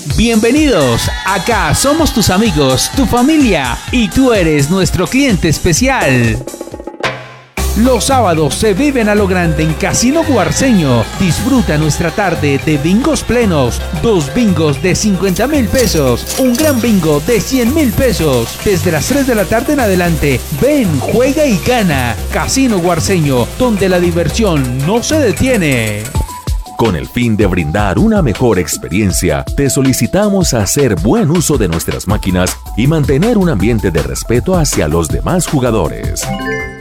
Bienvenidos, acá somos tus amigos, tu familia y tú eres nuestro cliente especial. Los sábados se viven a lo grande en Casino Guarceño. Disfruta nuestra tarde de bingos plenos, 2 bingos de 50,000 pesos, un gran bingo de 100,000 pesos. Desde las 3 de la tarde en adelante, ven, juega y gana. Casino Guarceño, donde la diversión no se detiene. Con el fin de brindar una mejor experiencia, te solicitamos hacer buen uso de nuestras máquinas y mantener un ambiente de respeto hacia los demás jugadores.